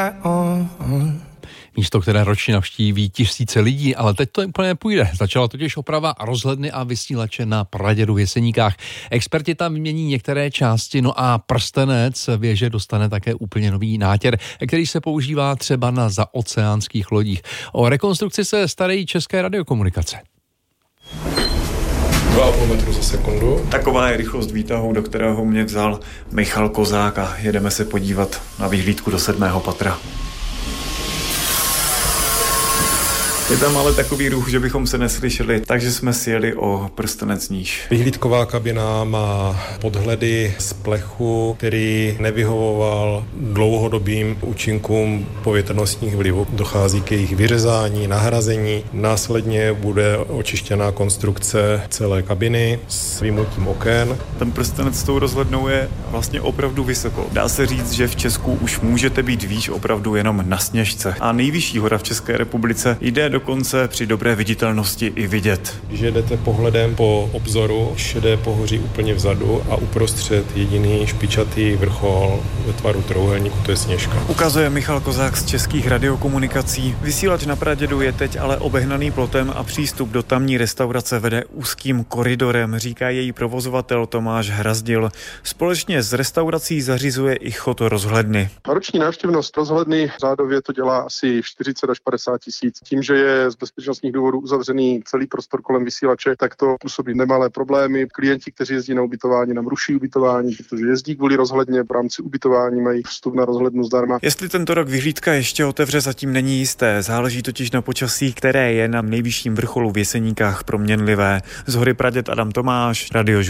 Místo, které ročně navštíví tisíce lidí, ale teď to úplně nepůjde. Začala totiž oprava rozhledny a vysílače na Pradědu v Jeseníkách. Experti tam vymění některé části, no a prstenec věže dostane také úplně nový nátěr, který se používá třeba na zaoceánských lodích. O rekonstrukci se starají České radiokomunikace. 2,5 metru za sekundu. Taková je rychlost výtahu, do kterého mě vzal Michal Kozák a jedeme se podívat na vyhlídku do 7. patra. Je tam ale takový ruch, že bychom se neslyšeli, takže jsme sjeli o prstenec níž. Vyhlídková kabina má podhledy z plechu, který nevyhovoval dlouhodobým účinkům povětrnostních vlivů. Dochází k jejich vyřezání, nahrazení. Následně bude očištěná konstrukce celé kabiny s vymutím oken. Ten prstenec s tou rozhlednou je vlastně opravdu vysoko. Dá se říct, že v Česku už můžete být výš opravdu jenom na Sněžce. A nejvyšší hora v České republice jde dokonce při dobré viditelnosti i vidět. Když jedete pohledem po obzoru, šedé pohoří úplně vzadu a uprostřed jediný špičatý vrchol ve tvaru trojúhelníku, to je Sněžka. Ukazuje Michal Kozák z Českých radiokomunikací. Vysílač na Pradědu je teď ale obehnaný plotem a přístup do tamní restaurace vede úzkým koridorem, říká její provozovatel Tomáš Hrazdil. Společně s restaurací zařizuje i chod rozhledny. Roční návštěvnost rozhledny řádově to dělá asi 40 až 50 tisíc. Tím, že je z bezpečnostních důvodů uzavřený celý prostor kolem vysílače, tak to působí nemalé problémy. Klienti, kteří jezdí na ubytování, nám ruší ubytování, protože jezdí kvůli rozhledně, v rámci ubytování mají vstup na rozhlednu zdarma. Jestli tento rok vyhlídka ještě otevře, zatím není jisté. Záleží totiž na počasí, které je na nejvyšším vrcholu v Jeseníkách proměnlivé. Z hory Praděd Adam Tomáš, Radio